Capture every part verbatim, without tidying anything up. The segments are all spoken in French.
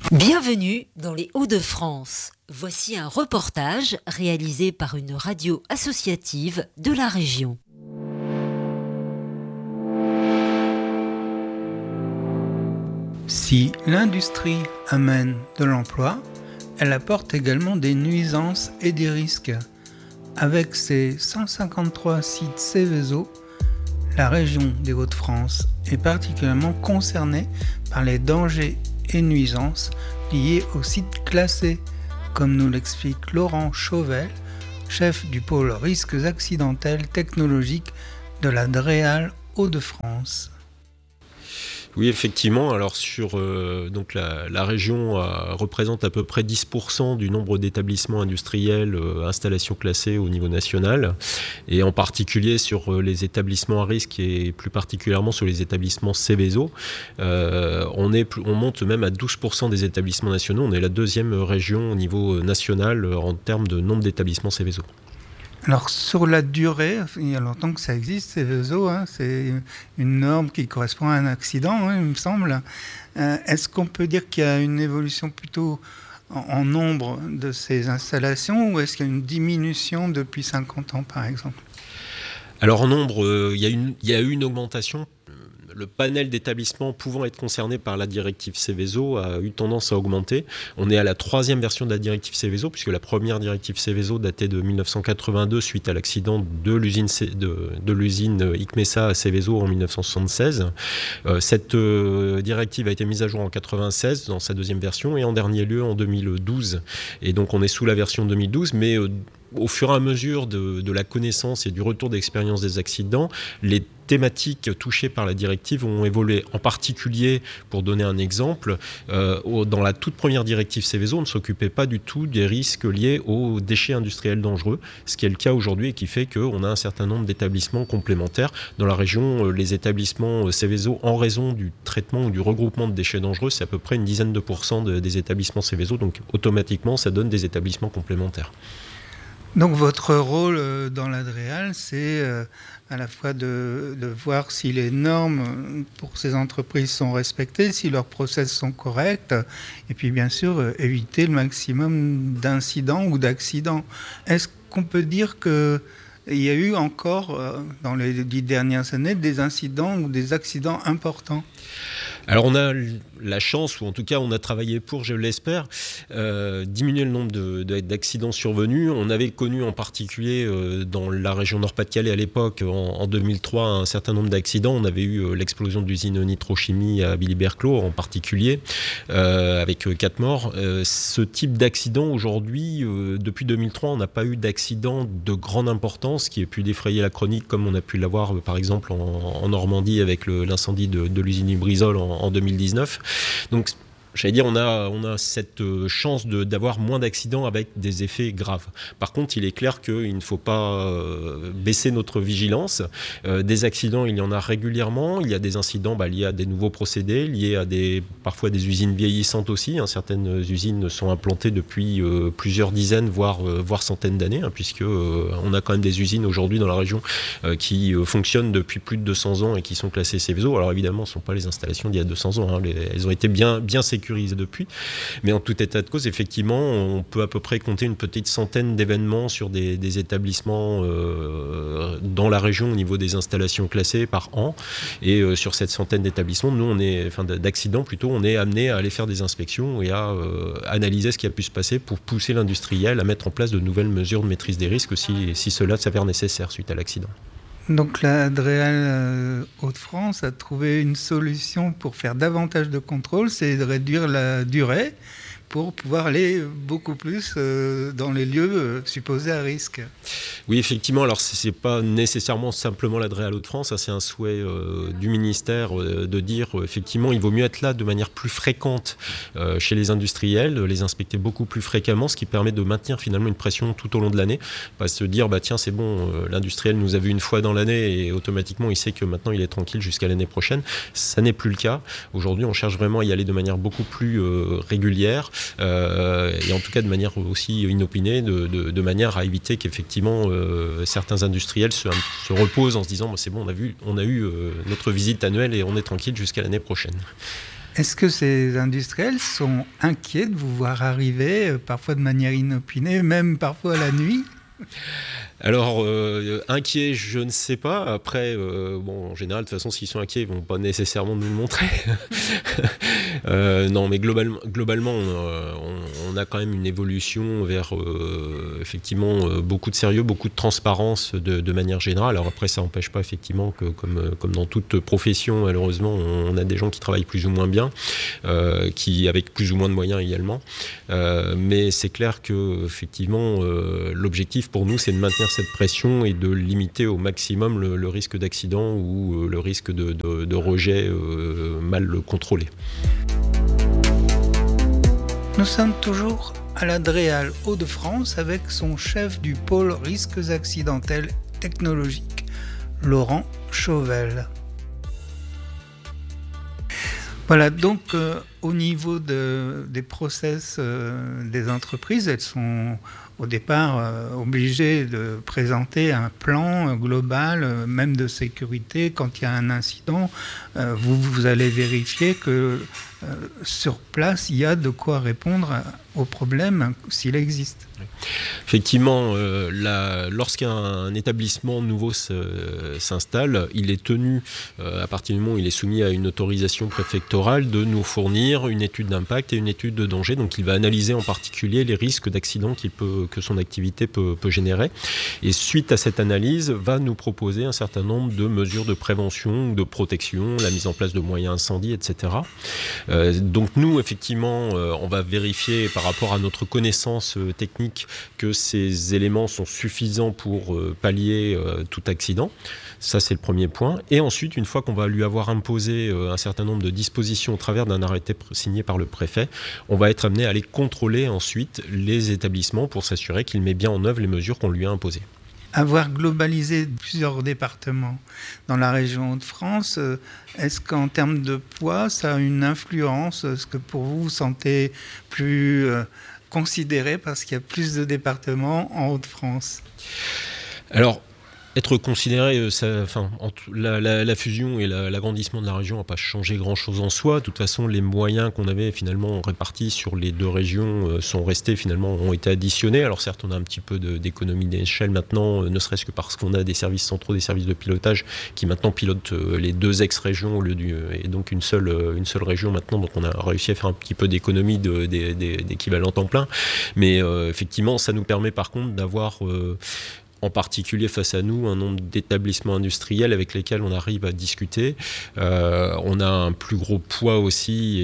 Bienvenue dans les Hauts-de-France. Voici un reportage réalisé par une radio associative de la région. Si l'industrie amène de l'emploi, elle apporte également des nuisances et des risques. Avec ses cent cinquante-trois sites Seveso, la région des Hauts-de-France est particulièrement concernée par les dangers et nuisances liées aux sites classés, comme nous l'explique Laurent Chauvel, chef du pôle risques accidentels technologiques de la DREAL Hauts-de-France. Oui, effectivement. Alors sur euh, donc la, la région euh, représente à peu près dix pour cent du nombre d'établissements industriels euh, installations classées au niveau national, et en particulier sur euh, les établissements à risque et plus particulièrement sur les établissements Seveso. Euh, on est on monte même à douze pour cent des établissements nationaux. On est la deuxième région au niveau national euh, en termes de nombre d'établissements Seveso. Alors sur la durée, il y a longtemps que ça existe, Seveso, hein, c'est une norme qui correspond à un accident, hein, il me semble. Euh, est-ce qu'on peut dire qu'il y a une évolution plutôt en, en nombre de ces installations, ou est-ce qu'il y a une diminution depuis cinquante ans par exemple ? Alors en nombre, euh, il y a une, il y a eu une augmentation. Le panel d'établissements pouvant être concernés par la directive Seveso a eu tendance à augmenter. On est à la troisième version de la directive Seveso, puisque la première directive Seveso datait de dix-neuf cent quatre-vingt-deux suite à l'accident de l'usine, de, de l'usine Icmesa à Seveso en dix-neuf cent soixante-seize. Euh, cette euh, directive a été mise à jour en quatre-vingt-seize dans sa deuxième version, et en dernier lieu en deux mille douze. Et donc on est sous la version deux mille douze, mais euh, au fur et à mesure de, de la connaissance et du retour d'expérience des accidents, les thématiques touchées par la directive ont évolué. En particulier, pour donner un exemple, euh, dans la toute première directive Seveso, on ne s'occupait pas du tout des risques liés aux déchets industriels dangereux, ce qui est le cas aujourd'hui et qui fait qu'on a un certain nombre d'établissements complémentaires. Dans la région, les établissements Seveso, en raison du traitement ou du regroupement de déchets dangereux, c'est à peu près une dizaine de pourcents de, des établissements Seveso, donc automatiquement, ça donne des établissements complémentaires. Donc votre rôle dans la DREAL, c'est à la fois de, de voir si les normes pour ces entreprises sont respectées, si leurs process sont corrects, et puis bien sûr éviter le maximum d'incidents ou d'accidents. Est-ce qu'on peut dire qu'il y a eu encore, dans les dix dernières années, des incidents ou des accidents importants ? Alors on a la chance, ou en tout cas on a travaillé pour, je l'espère, euh, diminuer le nombre de, de, d'accidents survenus. On avait connu en particulier euh, dans la région Nord-Pas-de-Calais à l'époque, en, en deux mille trois, un certain nombre d'accidents. On avait eu euh, l'explosion de l'usine Nitrochimie à Billy-Berclos en particulier, euh, avec euh, quatre morts. Euh, ce type d'accident aujourd'hui, euh, depuis deux mille trois, on n'a pas eu d'accident de grande importance qui ait pu défrayer la chronique, comme on a pu l'avoir euh, par exemple en, en Normandie avec le, l'incendie de, de l'usine Lubrizol en, en deux mille dix-neuf. Donc, j'allais dire, on a, on a cette chance de, d'avoir moins d'accidents avec des effets graves. Par contre, il est clair qu'il ne faut pas euh, baisser notre vigilance. Euh, des accidents, il y en a régulièrement. Il y a des incidents bah, liés à des nouveaux procédés, liés à des, parfois des usines vieillissantes aussi. Hein. Certaines usines sont implantées depuis euh, plusieurs dizaines, voire, euh, voire centaines d'années, hein, puisque euh, on a quand même des usines aujourd'hui dans la région euh, qui euh, fonctionnent depuis plus de deux cents ans et qui sont classées Seveso. Alors évidemment, ce ne sont pas les installations d'il y a deux cents ans. Hein. Les, elles ont été bien, bien sécurisées depuis, mais en tout état de cause, effectivement, on peut à peu près compter une petite centaine d'événements sur des, des établissements euh, dans la région au niveau des installations classées par an, et euh, sur cette centaine d'établissements, nous, on est, enfin d'accidents plutôt, on est amené à aller faire des inspections et à euh, analyser ce qui a pu se passer pour pousser l'industriel à mettre en place de nouvelles mesures de maîtrise des risques si, si cela s'avère nécessaire suite à l'accident. Donc la DREAL euh, Hauts-de-France a trouvé une solution pour faire davantage de contrôle, c'est de réduire la durée pour pouvoir aller beaucoup plus euh, dans les lieux euh, supposés à risque. Oui, effectivement. Alors, ce n'est pas nécessairement simplement la DREAL Hauts-de-France. Hein, c'est un souhait euh, du ministère euh, de dire, euh, effectivement, il vaut mieux être là de manière plus fréquente euh, chez les industriels, les inspecter beaucoup plus fréquemment, ce qui permet de maintenir finalement une pression tout au long de l'année. Pas se dire, bah, tiens, c'est bon, euh, l'industriel nous a vu une fois dans l'année et automatiquement, il sait que maintenant, il est tranquille jusqu'à l'année prochaine. Ça n'est plus le cas. Aujourd'hui, on cherche vraiment à y aller de manière beaucoup plus euh, régulière. Euh, et en tout cas de manière aussi inopinée, de, de, de manière à éviter qu'effectivement euh, certains industriels se, se reposent en se disant bah, c'est bon, on a, vu, on a eu euh, notre visite annuelle et on est tranquille jusqu'à l'année prochaine. Est-ce que ces industriels sont inquiets de vous voir arriver, euh, parfois de manière inopinée, même parfois la nuit ? Alors, euh, inquiets, je ne sais pas. Après, euh, bon, en général, de toute façon, s'ils sont inquiets, ils ne vont pas nécessairement nous le montrer. euh, non, mais globalement, globalement on, on a quand même une évolution vers, euh, effectivement, euh, beaucoup de sérieux, beaucoup de transparence de, de manière générale. Alors après, ça n'empêche pas, effectivement, que comme, comme dans toute profession, malheureusement, on a des gens qui travaillent plus ou moins bien, euh, qui, avec plus ou moins de moyens également. Euh, mais c'est clair que, effectivement, euh, l'objectif pour nous, c'est de maintenir cette pression et de limiter au maximum le, le risque d'accident ou euh, le risque de, de, de rejet euh, mal contrôlé. Nous sommes toujours à la Dreal Hauts-de-France avec son chef du pôle risques accidentels technologiques, Laurent Chauvel. Voilà, donc euh, au niveau de, des process euh, des entreprises, elles sont au départ euh, obligées de présenter un plan global, euh, même de sécurité. Quand il y a un incident, euh, vous, vous allez vérifier que euh, sur place, il y a de quoi répondre au problème s'il existe. Effectivement, euh, la, lorsqu'un établissement nouveau se, s'installe, il est tenu, euh, à partir du moment où il est soumis à une autorisation préfectorale, de nous fournir une étude d'impact et une étude de danger. Donc il va analyser en particulier les risques d'accident qu'il peut, que son activité peut, peut générer. Et suite à cette analyse, va nous proposer un certain nombre de mesures de prévention, de protection, la mise en place de moyens incendie, et cetera. Euh, donc nous, effectivement, euh, on va vérifier par rapport à notre connaissance euh, technique que ces éléments sont suffisants pour euh, pallier euh, tout accident. Ça, c'est le premier point. Et ensuite, une fois qu'on va lui avoir imposé euh, un certain nombre de dispositions au travers d'un arrêté pr- signé par le préfet, on va être amené à aller contrôler ensuite les établissements pour s'assurer qu'il met bien en œuvre les mesures qu'on lui a imposées. Avoir globalisé plusieurs départements dans la région Hauts-de-France, est-ce qu'en termes de poids, ça a une influence ? Est-ce que pour vous, vous sentez plus euh, considéré parce qu'il y a plus de départements en Hauts-de-France ? Alors, être considéré, ça, enfin, la, la, la fusion et la, l'agrandissement de la région n'a pas changé grand-chose en soi. De toute façon, les moyens qu'on avait finalement répartis sur les deux régions sont restés, finalement, ont été additionnés. Alors certes, on a un petit peu de, d'économie d'échelle maintenant, ne serait-ce que parce qu'on a des services centraux, des services de pilotage qui maintenant pilotent les deux ex-régions au lieu du, et donc une seule, une seule région maintenant. Donc on a réussi à faire un petit peu d'économie de, de, de, d'équivalent temps plein. Mais euh, effectivement, ça nous permet par contre d'avoir... Euh, en particulier face à nous, un nombre d'établissements industriels avec lesquels on arrive à discuter. Euh, on a un plus gros poids aussi,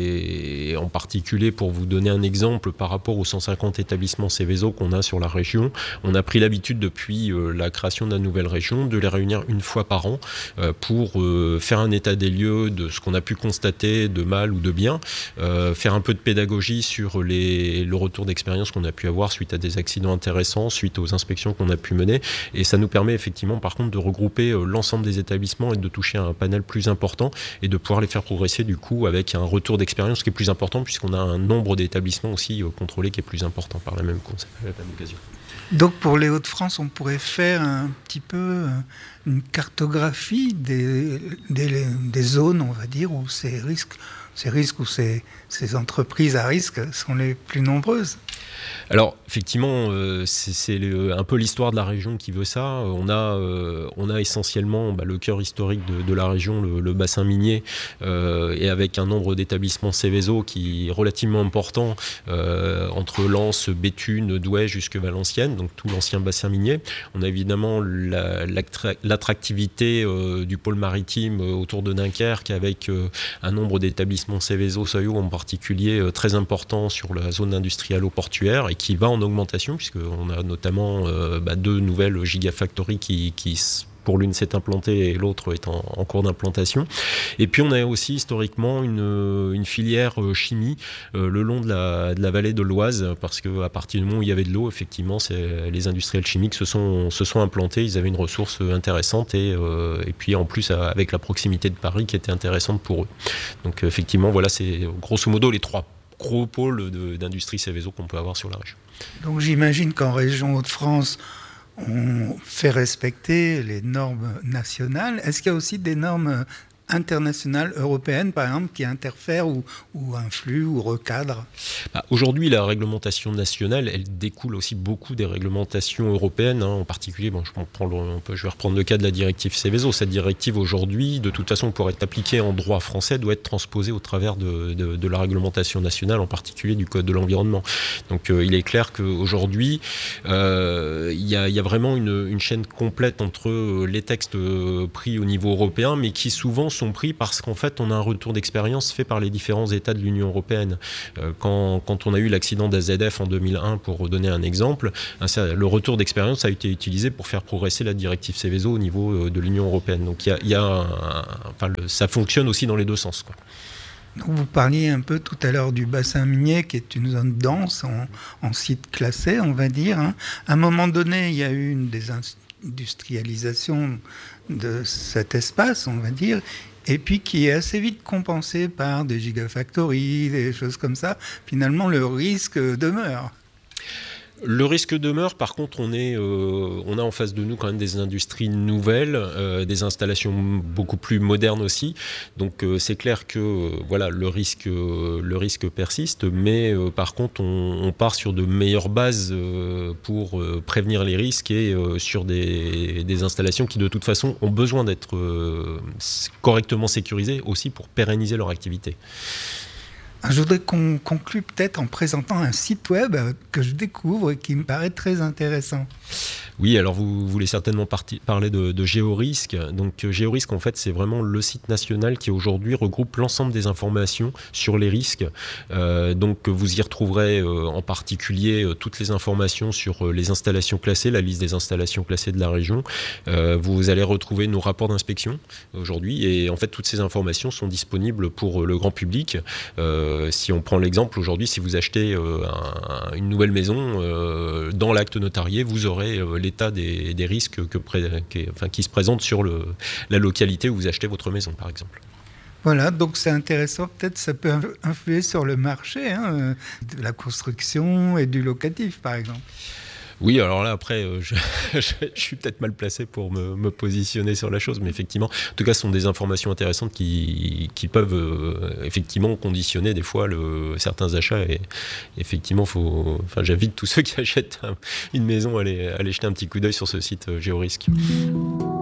et, et en particulier, pour vous donner un exemple, par rapport aux cent cinquante établissements Seveso qu'on a sur la région, on a pris l'habitude depuis euh, la création de la nouvelle région de les réunir une fois par an euh, pour euh, faire un état des lieux de ce qu'on a pu constater de mal ou de bien, euh, faire un peu de pédagogie sur les, le retour d'expérience qu'on a pu avoir suite à des accidents intéressants, suite aux inspections qu'on a pu mener, et ça nous permet effectivement par contre de regrouper euh, l'ensemble des établissements et de toucher un panel plus important et de pouvoir les faire progresser du coup avec un retour d'expérience qui est plus important, puisqu'on a un nombre d'établissements aussi euh, contrôlés qui est plus important par la même, la même occasion. Donc pour les Hauts-de-France, on pourrait faire un petit peu une cartographie des, des, des zones, on va dire, où ces risques, ces risques où ces, ces entreprises à risque sont les plus nombreuses. Alors effectivement, euh, c'est, c'est le, un peu l'histoire de la région qui veut ça. On a, euh, on a essentiellement bah, le cœur historique de, de la région, le, le bassin minier, euh, et avec un nombre d'établissements Seveso qui est relativement important, euh, entre Lens, Béthune, Douai jusque Valenciennes, donc tout l'ancien bassin minier. On a évidemment la, l'attractivité euh, du pôle maritime euh, autour de Dunkerque, avec euh, un nombre d'établissements Seveso, Soyo en particulier, euh, très important sur la zone industrielle portuaire, et qui va en augmentation, puisqu'on a notamment euh, bah, deux nouvelles gigafactories qui, qui pour l'une s'est implantée et l'autre est en, en cours d'implantation. Et puis on a aussi historiquement une, une filière chimie euh, le long de la, de la vallée de l'Oise, parce qu'à partir du moment où il y avait de l'eau, effectivement, c'est, les industriels chimiques se sont, se sont implantés, ils avaient une ressource intéressante, et, euh, et puis en plus avec la proximité de Paris qui était intéressante pour eux. Donc effectivement, voilà, c'est grosso modo les trois gros pôles de, d'industrie Seveso qu'on peut avoir sur la région. Donc j'imagine qu'en région Hauts-de-France, on fait respecter les normes nationales. Est-ce qu'il y a aussi des normes internationale européenne, par exemple, qui interfère ou, ou influe ou recadre? Bah, aujourd'hui, la réglementation nationale, elle découle aussi beaucoup des réglementations européennes, hein, en particulier, bon, je, prends le, on peut, je vais reprendre le cas de la directive Seveso. Cette directive, aujourd'hui, de toute façon, pour être appliquée en droit français, doit être transposée au travers de, de, de la réglementation nationale, en particulier du Code de l'environnement. Donc, euh, il est clair qu'aujourd'hui, euh, il y a, il y a vraiment une, une chaîne complète entre les textes pris au niveau européen, mais qui souvent sont pris parce qu'en fait, on a un retour d'expérience fait par les différents États de l'Union européenne. Euh, quand, quand on a eu l'accident d'A Z F en deux mille un, pour donner un exemple, un, le retour d'expérience a été utilisé pour faire progresser la directive Seveso au niveau de l'Union européenne. Donc, il y a, il y a un, un, enfin, le, ça fonctionne aussi dans les deux sens, quoi. Donc vous parliez un peu tout à l'heure du bassin minier, qui est une zone dense, en, en site classé, on va dire, hein. À un moment donné, il y a eu une désindustrialisation de cet espace, on va dire, et puis qui est assez vite compensée par des gigafactories, des choses comme ça. Finalement, le risque demeure. Le risque demeure, par contre, on, est, euh, on a en face de nous quand même des industries nouvelles, euh, des installations beaucoup plus modernes aussi. Donc euh, c'est clair que euh, voilà, le, risque, euh, le risque persiste, mais euh, par contre on, on part sur de meilleures bases euh, pour euh, prévenir les risques et euh, sur des, des installations qui de toute façon ont besoin d'être euh, correctement sécurisées aussi pour pérenniser leur activité. Je voudrais qu'on conclue peut-être en présentant un site web que je découvre et qui me paraît très intéressant. Oui, alors vous voulez certainement parti, parler de, de Géorisque. Donc Géorisque, en fait, c'est vraiment le site national qui aujourd'hui regroupe l'ensemble des informations sur les risques. Euh, donc vous y retrouverez euh, en particulier euh, toutes les informations sur euh, les installations classées, la liste des installations classées de la région. Euh, vous allez retrouver nos rapports d'inspection aujourd'hui, et en fait toutes ces informations sont disponibles pour euh, le grand public. Euh, si on prend l'exemple aujourd'hui, si vous achetez euh, un, une nouvelle maison, euh, dans l'acte notarié, vous aurez euh, l'état des, des risques que, qui, enfin, qui se présentent sur le, la localité où vous achetez votre maison, par exemple. Voilà, donc c'est intéressant, peut-être ça peut influer sur le marché, hein, de la construction et du locatif, par exemple. Oui, alors là, après, euh, je, je, je suis peut-être mal placé pour me, me positionner sur la chose, mais effectivement, en tout cas, ce sont des informations intéressantes qui, qui peuvent euh, effectivement conditionner des fois le, certains achats. Et effectivement, faut, enfin, j'invite tous ceux qui achètent un, une maison à aller, à aller jeter un petit coup d'œil sur ce site euh, Géorisque.